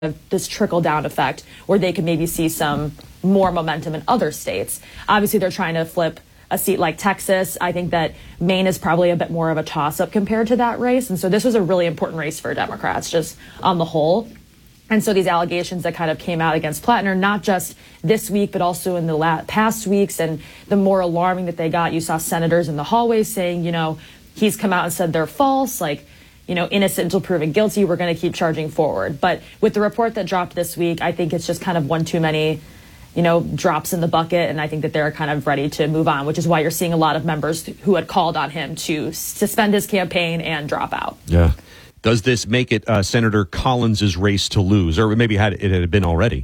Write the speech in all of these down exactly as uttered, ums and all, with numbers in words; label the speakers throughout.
Speaker 1: this trickle-down effect where they could maybe see some more momentum in other states. Obviously, they're trying to flip a seat like Texas. I think that Maine is probably a bit more of a toss-up compared to that race. And so this was a really important race for Democrats, just on the whole. And so these allegations that kind of came out against Plattner, not just this week, but also in the la- past weeks, and the more alarming that they got, you saw senators in the hallways saying, you know, he's come out and said they're false, like, you know, innocent until proven guilty, we're going to keep charging forward. But with the report that dropped this week, I think it's just kind of one too many, you know, drops in the bucket. And I think that they're kind of ready to move on, which is why you're seeing a lot of members who had called on him to suspend his campaign and drop out.
Speaker 2: Yeah. Does this make it uh, Senator Collins' race to lose, or maybe had it had been already?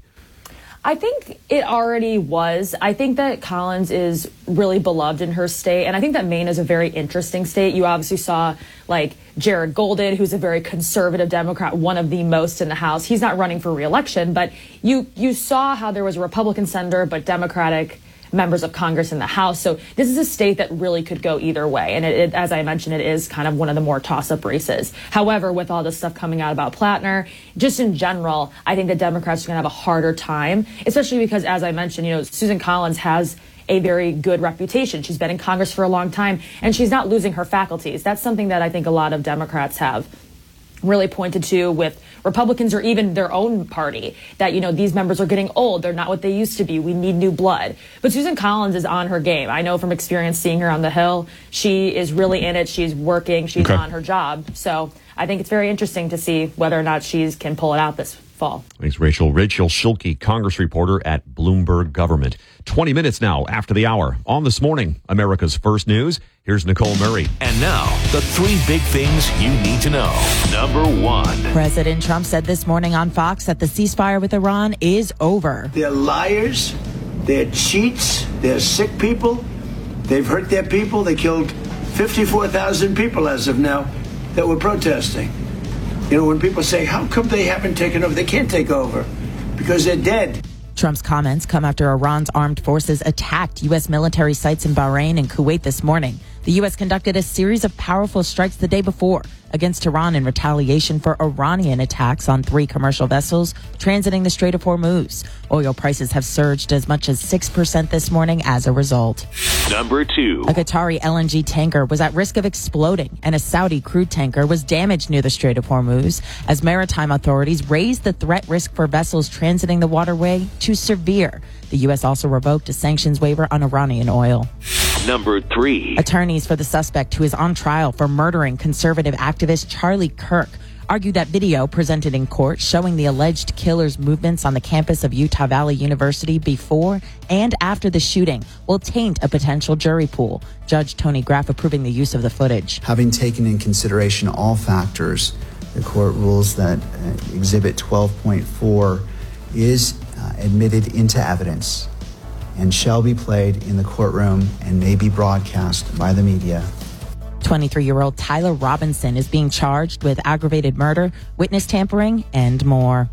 Speaker 1: I think it already was. I think that Collins is really beloved in her state, and I think that Maine is a very interesting state. You obviously saw, like, Jared Golden, who's a very conservative Democrat, one of the most in the House. He's not running for re-election, but you you saw how there was a Republican senator, but Democratic members of Congress in the House. So this is a state that really could go either way. And it, it, as I mentioned, it is kind of one of the more toss-up races. However, with all this stuff coming out about Plattner, just in general, I think the Democrats are going to have a harder time, especially because, as I mentioned, you know, Susan Collins has a very good reputation. She's been in Congress for a long time, and she's not losing her faculties. That's something that I think a lot of Democrats have really pointed to with Republicans or even their own party, that, you know, these members are getting old. They're not what they used to be. We need new blood. But Susan Collins is on her game. I know from experience seeing her on the Hill. She is really in it. She's working. She's
Speaker 2: okay.
Speaker 1: on her job. So I think it's very interesting to see whether or not she can pull it out this fall.
Speaker 2: Thanks, Rachel. Rachel Schilke, Congress reporter at Bloomberg Government. twenty minutes now after the hour. On This Morning, America's First News. Here's Nicole Murray.
Speaker 3: And now, the three big things you need to know. Number one.
Speaker 4: President Trump said this morning on Fox that the ceasefire with Iran is over.
Speaker 5: They're liars. They're cheats. They're sick people. They've hurt their people. They killed fifty-four thousand people as of now that were protesting. You know, when people say, how come they haven't taken over? They can't take over because they're dead.
Speaker 4: Trump's comments come after Iran's armed forces attacked U S military sites in Bahrain and Kuwait this morning. The U S conducted a series of powerful strikes the day before against Iran in retaliation for Iranian attacks on three commercial vessels transiting the Strait of Hormuz. Oil prices have surged as much as six percent this morning as a result.
Speaker 3: Number two.
Speaker 4: A Qatari L N G tanker was at risk of exploding, and a Saudi crude tanker was damaged near the Strait of Hormuz as maritime authorities raised the threat risk for vessels transiting the waterway to severe. The U S also revoked a sanctions waiver on Iranian oil.
Speaker 3: Number three.
Speaker 4: Attorneys for the suspect who is on trial for murdering conservative activist Charlie Kirk argued that video presented in court showing the alleged killer's movements on the campus of Utah Valley University before and after the shooting will taint a potential jury pool. Judge Tony Graff approving the use of the footage.
Speaker 6: Having taken in consideration all factors, the court rules that uh, Exhibit twelve point four is uh, admitted into evidence and shall be played in the courtroom and may be broadcast by the media.
Speaker 4: twenty-three-year-old Tyler Robinson is being charged with aggravated murder, witness tampering, and more.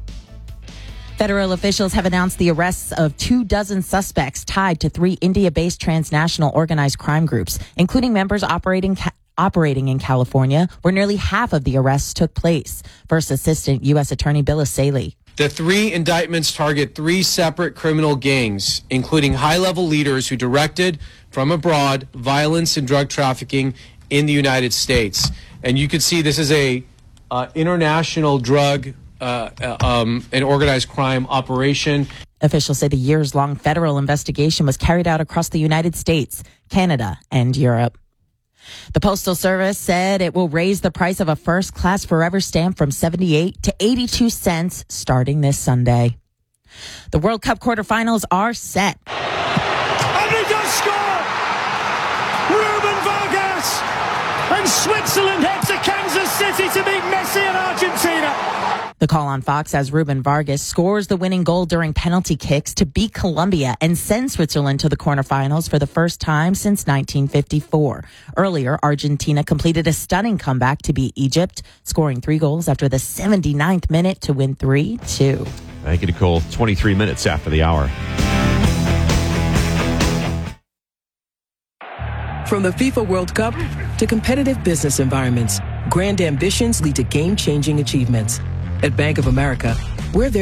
Speaker 4: Federal officials have announced the arrests of two dozen suspects tied to three India-based transnational organized crime groups, including members operating ca- operating in California, where nearly half of the arrests took place. First Assistant U S Attorney Bill Asaley.
Speaker 7: The three indictments target three separate criminal gangs, including high-level leaders who directed, from abroad, violence and drug trafficking in the United States. And you can see this is a uh, international drug uh, uh, um, and organized crime operation.
Speaker 4: Officials say the years-long federal investigation was carried out across the United States, Canada, and Europe. The Postal Service said it will raise the price of a first-class Forever stamp from seventy-eight to eighty-two cents starting this Sunday. The World Cup quarterfinals are set.
Speaker 8: And he does score! Ruben Vargas! And Switzerland head to Kansas City to meet Messi and Argentina.
Speaker 4: The call on Fox as Ruben Vargas scores the winning goal during penalty kicks to beat Colombia and send Switzerland to the quarterfinals for the first time since nineteen fifty-four. Earlier, Argentina completed a stunning comeback to beat Egypt, scoring three goals after the seventy-ninth minute to win three two.
Speaker 2: Thank you, Nicole. twenty-three minutes after the hour.
Speaker 9: From the FIFA World Cup to competitive business environments, grand ambitions lead to game-changing achievements. At Bank of America, we're there